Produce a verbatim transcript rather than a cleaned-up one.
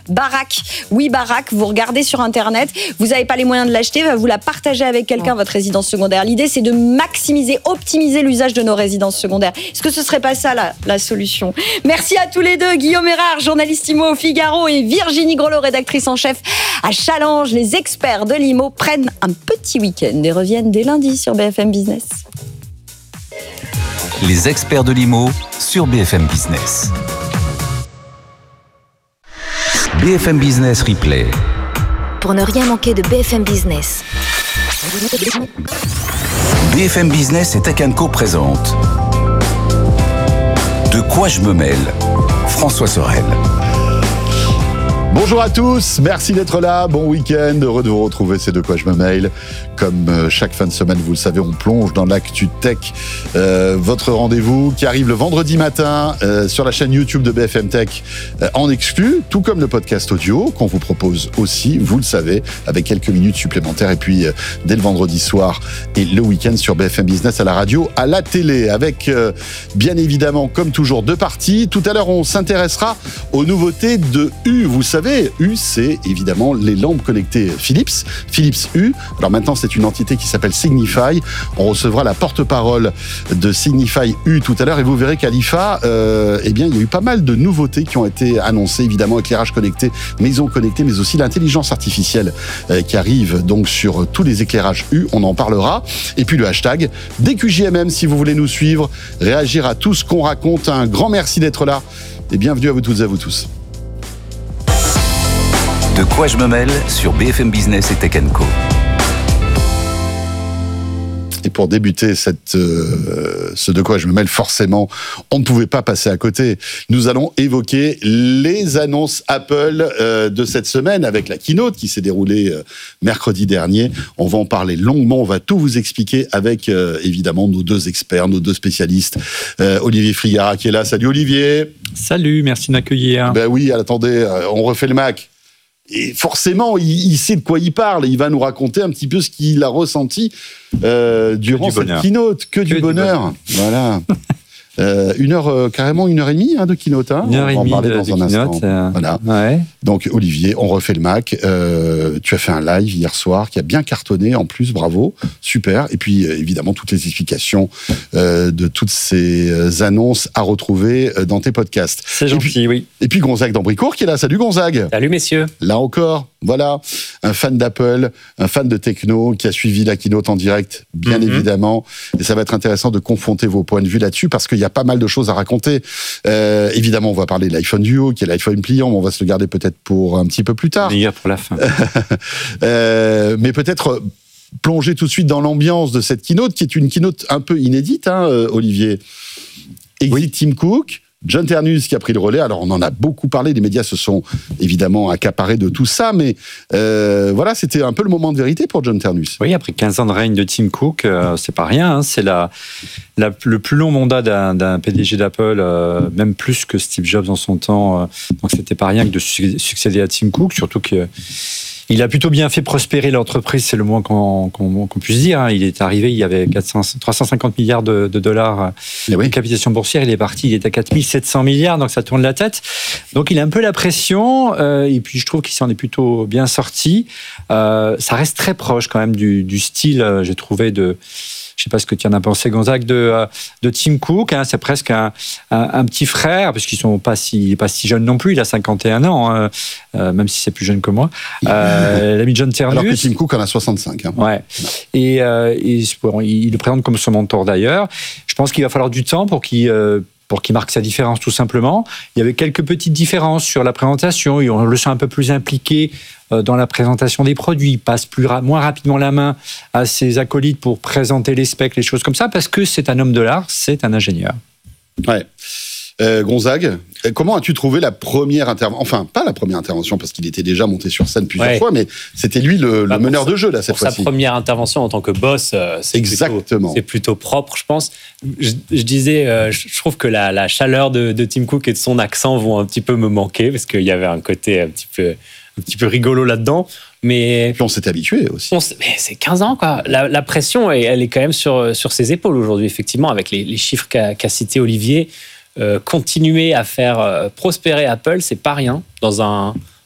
Barack. Oui, Barack, vous regardez sur Internet, vous n'avez pas les moyens de l'acheter, vous la partagez avec quelqu'un, votre résidence secondaire. L'idée, c'est de maximiser, optimiser l'usage de nos résidences secondaires. Est-ce que ce serait pas ça, la, la solution ? Merci à tous les deux, Guillaume Erard, journaliste IMO au Figaro, et Virginie Grelot, rédactrice en chef à Challenge. Les experts de l'IMO prennent un petit week-end et reviennent dès lundi sur B F M Business. Les experts de l'IMO sur B F M Business. B F M Business Replay. Pour ne rien manquer de B F M Business. B F M Business et Tech and Co présente De quoi je me mêle ? François Sorel. Bonjour à tous, merci d'être là, bon week-end, heureux de vous retrouver, c'est De quoi je me mêle. Comme chaque fin de semaine, vous le savez, on plonge dans l'actu tech, euh, votre rendez-vous qui arrive le vendredi matin euh, sur la chaîne YouTube de B F M Tech euh, en exclu, tout comme le podcast audio qu'on vous propose aussi, vous le savez, avec quelques minutes supplémentaires, et puis euh, dès le vendredi soir et le week-end sur B F M Business à la radio, à la télé, avec euh, bien évidemment, comme toujours, deux parties. Tout à l'heure, on s'intéressera aux nouveautés de U, vous savez. U, c'est évidemment les lampes connectées Philips, Philips U. Alors maintenant, c'est une entité qui s'appelle Signify. On recevra la porte-parole de Signify U tout à l'heure, et vous verrez qu'à l'I F A, euh, eh bien, il y a eu pas mal de nouveautés qui ont été annoncées. Évidemment, éclairage connecté, maison connectée, mais aussi l'intelligence artificielle euh, qui arrive donc sur tous les éclairages U. On en parlera. Et puis le hashtag D Q J M M si vous voulez nous suivre, réagir à tout ce qu'on raconte. Un grand merci d'être là et bienvenue à vous toutes et à vous tous. De quoi je me mêle sur B F M Business et Tech and Co. Et pour débuter cette, euh, ce De quoi je me mêle, forcément, on ne pouvait pas passer à côté. Nous allons évoquer les annonces Apple euh, de cette semaine avec la keynote qui s'est déroulée euh, mercredi dernier. On va en parler longuement, on va tout vous expliquer avec euh, évidemment nos deux experts, nos deux spécialistes. Euh, Olivier Frigara qui est là. Salut Olivier. Salut, merci de m'accueillir. Ben oui, attendez, euh, on refait le Mac. Et forcément, il, il sait de quoi il parle. Il va nous raconter un petit peu ce qu'il a ressenti euh, durant cette keynote. Que, que du, bonheur. du bonheur. Voilà. Euh, une heure, euh, carrément une heure et demie hein, de keynote. Hein. Une heure on et va en demie parler de, dans de un keynote. instant. Euh, voilà. Ouais. Donc Olivier, on refait le Mac. Euh, tu as fait un live hier soir qui a bien cartonné en plus, bravo, super. Et puis euh, évidemment toutes les explications euh, de toutes ces euh, annonces à retrouver euh, dans tes podcasts. C'est gentil, et puis, oui. Et puis Gonzague d'Ambricourt qui est là. Salut Gonzague. Salut messieurs. Là encore, voilà, un fan d'Apple, un fan de techno qui a suivi la keynote en direct, bien mm-hmm. évidemment. Et ça va être intéressant de confronter vos points de vue là-dessus parce qu'il y a pas mal de choses à raconter. Euh, évidemment, on va parler de l'iPhone Duo, qui est l'iPhone pliant, mais on va se le garder peut-être pour un petit peu plus tard. Meilleur pour la fin. euh, mais peut-être plonger tout de suite dans l'ambiance de cette keynote, qui est une keynote un peu inédite, hein, Olivier. Exit oui. Tim Cook. John Ternus qui a pris le relais. Alors, on en a beaucoup parlé. Les médias se sont évidemment accaparés de tout ça. Mais euh, voilà, c'était un peu le moment de vérité pour John Ternus. Oui, après quinze ans de règne de Tim Cook, euh, c'est pas rien. Hein, c'est la, la, le plus long mandat d'un, d'un P D G d'Apple, euh, même plus que Steve Jobs en son temps. Euh, donc, c'était pas rien que de succéder à Tim Cook. Surtout que il a plutôt bien fait prospérer l'entreprise, c'est le moins qu'on, qu'on, qu'on puisse dire. Il est arrivé, il y avait quatre cents, trois cent cinquante milliards de, de dollars de oui. capitalisation boursière. Il est parti, il est à quatre mille sept cents milliards, donc ça tourne la tête. Donc il a un peu la pression, euh, et puis je trouve qu'il s'en est plutôt bien sorti. Euh, ça reste très proche quand même du, du style, euh, j'ai trouvé, de... Je ne sais pas ce que tu en as pensé, Gonzague, de, de Tim Cook. Hein, c'est presque un, un, un petit frère, parce qu'il n'est pas, si, pas si jeune non plus. Il a cinquante et un ans, hein, euh, même si c'est plus jeune que moi. Euh, l'ami John Ternus. Alors que Tim Cook en a soixante-cinq. Hein. Ouais. Et, euh, et bon, il le présente comme son mentor d'ailleurs. Je pense qu'il va falloir du temps pour qu'il... Euh, pour qu'il marque sa différence tout simplement. Il y avait quelques petites différences sur la présentation, et on le sent un peu plus impliqué dans la présentation des produits, il passe plus ra- moins rapidement la main à ses acolytes pour présenter les specs, les choses comme ça, parce que c'est un homme de l'art, c'est un ingénieur. Ouais. Euh, Gonzague, comment as-tu trouvé la première intervention ? Enfin, pas la première intervention, parce qu'il était déjà monté sur scène plusieurs ouais. fois, mais c'était lui le, bah, le meneur sa, de jeu, là, cette pour fois-ci. Pour sa première intervention en tant que boss, euh, c'est, Exactement. Plutôt, c'est plutôt propre, je pense. Je, je disais, euh, je trouve que la, la chaleur de, de Tim Cook et de son accent vont un petit peu me manquer, parce qu'il y avait un côté un petit peu, un petit peu rigolo là-dedans. Mais puis on s'est habitué aussi. On, mais c'est quinze ans, quoi. La, la pression, elle, elle est quand même sur, sur ses épaules aujourd'hui, effectivement, avec les, les chiffres qu'a, qu'a cité Olivier. Euh, continuer à faire euh, prospérer Apple, c'est pas rien dans un,